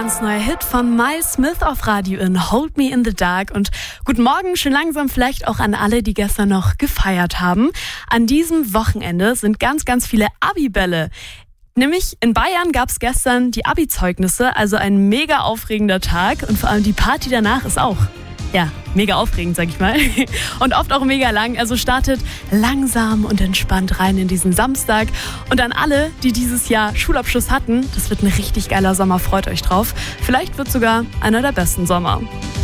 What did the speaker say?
ganz neuer Hit von Miles Smith auf Radio in Hold Me in the Dark. Und guten Morgen, schön langsam vielleicht auch an alle, die gestern noch gefeiert haben. An diesem Wochenende sind ganz, ganz viele Abi-Bälle. Nämlich in Bayern gab es gestern die Abi-Zeugnisse, also ein mega aufregender Tag. Und vor allem die Party danach ist auch, ja, mega aufregend, sag ich mal. Und oft auch mega lang. Also startet langsam und entspannt rein in diesen Samstag. Und an alle, die dieses Jahr Schulabschluss hatten, das wird ein richtig geiler Sommer, freut euch drauf. Vielleicht wird sogar einer der besten Sommer.